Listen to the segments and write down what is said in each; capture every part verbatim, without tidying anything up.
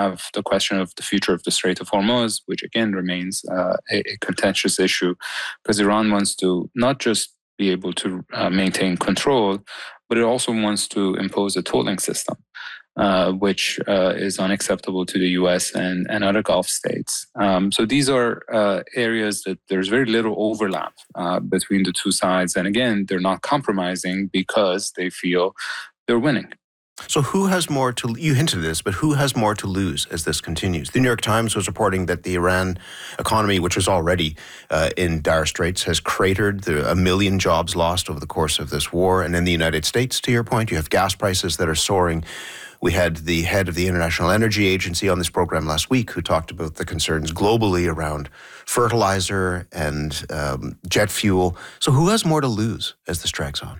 have the question of the future of the Strait of Hormuz, which again remains uh, a, a contentious issue, because Iran wants to not just be able to uh, maintain control, but it also wants to impose a tolling system, uh, which uh, is unacceptable to the U S and, and other Gulf states. Um, so these are uh, areas that there's very little overlap uh, between the two sides. And again, they're not compromising because they feel they're winning. So who has more to, you hinted at this, but who has more to lose as this continues? The New York Times was reporting that the Iran economy, which was already uh, in dire straits, has cratered. There are a million jobs lost over the course of this war. And in the United States, to your point, you have gas prices that are soaring. We had the head of the International Energy Agency on this program last week who talked about the concerns globally around fertilizer and um, jet fuel. So who has more to lose as this drags on?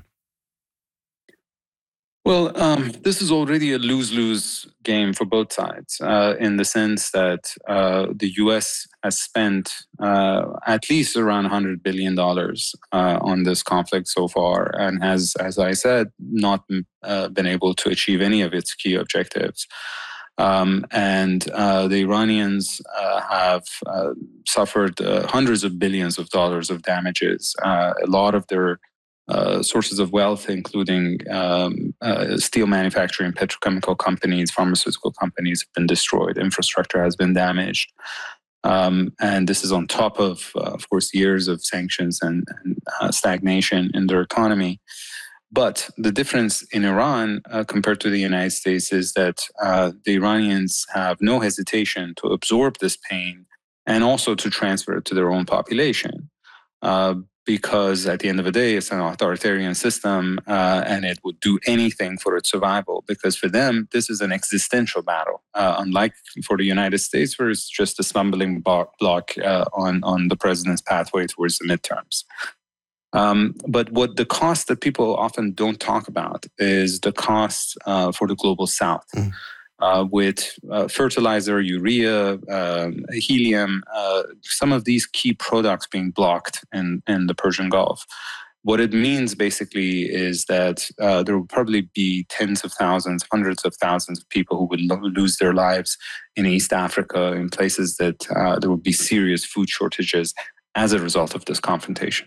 Well, um, this is already a lose-lose game for both sides, uh, in the sense that uh, the U S has spent uh, at least around one hundred billion dollars uh, on this conflict so far, and has, as I said, not uh, been able to achieve any of its key objectives. Um, and uh, the Iranians uh, have uh, suffered uh, hundreds of billions of dollars of damages. Uh, a lot of their Uh, sources of wealth, including um, uh, steel manufacturing, petrochemical companies, pharmaceutical companies, have been destroyed. Infrastructure has been damaged. Um, and this is on top of, uh, of course, years of sanctions and, and uh, stagnation in their economy. But the difference in Iran uh, compared to the United States is that uh, the Iranians have no hesitation to absorb this pain and also to transfer it to their own population. Uh, because at the end of the day, it's an authoritarian system uh, and it would do anything for its survival. Because for them, this is an existential battle, uh, unlike for the United States, where it's just a stumbling block uh, on, on the president's pathway towards the midterms. Um, but what the cost that people often don't talk about is the cost uh, for the global south. Mm. Uh, with uh, fertilizer, urea, um, helium, uh, some of these key products being blocked in, in the Persian Gulf. What it means basically is that uh, there will probably be tens of thousands, hundreds of thousands of people who would lo- lose their lives in East Africa, in places that uh, there would be serious food shortages as a result of this confrontation.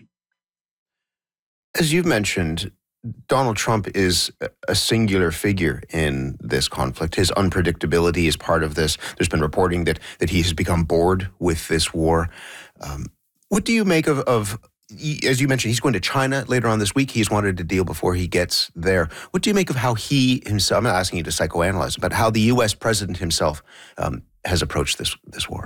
As you've mentioned, Donald Trump is a singular figure in this conflict. His unpredictability is part of this. There's been reporting that that he has become bored with this war. Um, what do you make of, of, as you mentioned, he's going to China later on this week. He's wanted a deal before he gets there. What do you make of how he himself, I'm not asking you to psychoanalyze, but how the U S president himself um, has approached this this war?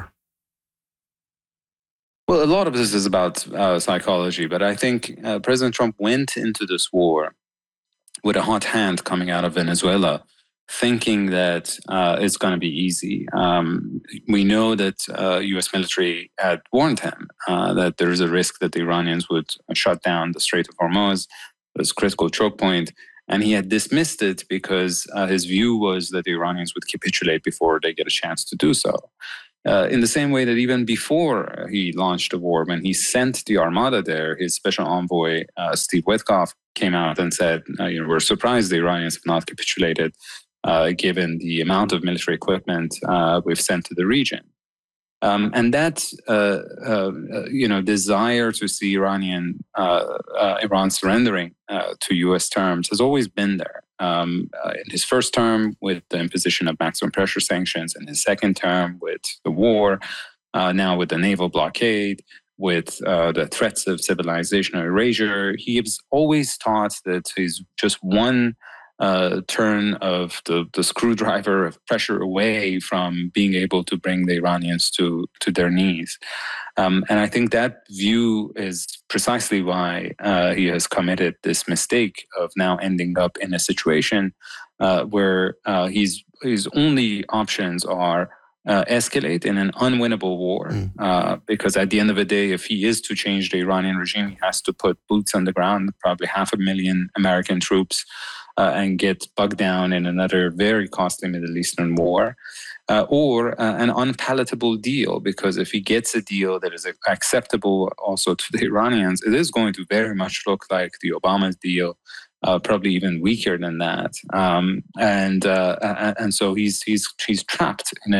Well, a lot of this is about uh, psychology, but I think uh, President Trump went into this war with a hot hand coming out of Venezuela, thinking that uh, it's going to be easy. Um, we know that uh, U S military had warned him uh, that there is a risk that the Iranians would shut down the Strait of Hormuz, this critical choke point, and he had dismissed it because uh, his view was that the Iranians would capitulate before they get a chance to do so. Uh, in the same way that even before he launched the war, when he sent the Armada there, his special envoy, uh, Steve Witkoff, came out and said, uh, you know, we're surprised the Iranians have not capitulated, uh, given the amount of military equipment uh, we've sent to the region. Um, and that, uh, uh, you know, desire to see Iranian uh, uh, Iran surrendering uh, to U S terms has always been there. Um, uh, in his first term, with the imposition of maximum pressure sanctions, in his second term, with the war, uh, now with the naval blockade, with uh, the threats of civilizational erasure, he has always thought that he's just one uh, turn of the, the screwdriver of pressure away from being able to bring the Iranians to, to their knees. Um, and I think that view is precisely why uh, he has committed this mistake of now ending up in a situation uh, where uh, his, his only options are uh, escalate in an unwinnable war. Mm. Uh, because at the end of the day, if he is to change the Iranian regime, he has to put boots on the ground, probably half a million American troops, Uh, and get bogged down in another very costly Middle Eastern war, uh, or uh, an unpalatable deal, because if he gets a deal that is acceptable also to the Iranians, it is going to very much look like the Obama deal, uh, probably even weaker than that. Um, and uh, and so he's he's he's trapped in a